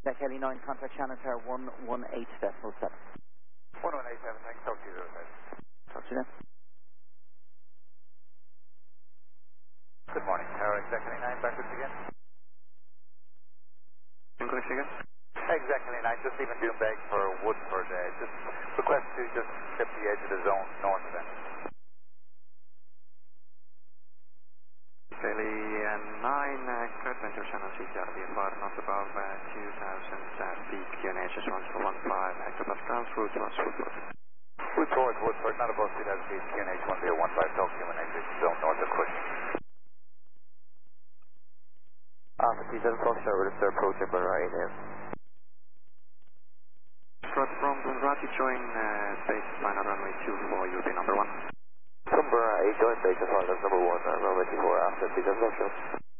That Kelly 9, contact Shannon Tower 118.7. 1187, thanks. Talk to you, Rose. Talk to you then. Good morning, Tower exactly 9, backwards again. English again? Exactly 9, just leaving Doonbeg for Woodford. Just request to just skip the edge of the zone north of it. Kelly 9, clear center channel CCR VFR, not above 2000 feet, QNH is 115 hectopascals, route towards Woodford. Route towards Woodford, not above 2000 feet, QNH 1015, talk to you when exit zone north of Cushing. Alpha T7 Foxtrot, we're just approaching by right now. Strut from Bunrati, join base line at runway 24, you'll be number 1. Somber 8, joint base of that's number 1, runway 24, after T7 Foxtrot.